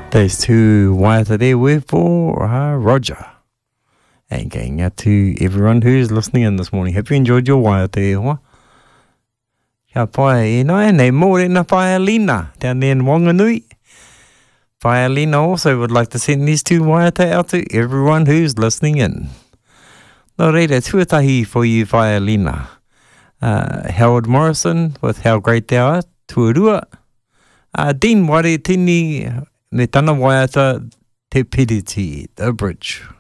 There's two waiata there with for Roger. And going out to everyone who's listening in this morning. Hope you enjoyed your waiata e hoa. Kia pai e nai, nei mōre na Whaialina down there in Wanganui. Whaialina also would like to send these two waiata out to everyone who's listening in. Nō reira, tuatahi for you, Whaialina. Howard Morrison with How Great Thou Art, tuarua. Dean Ware Tini me tana waiata te piriti, the bridge.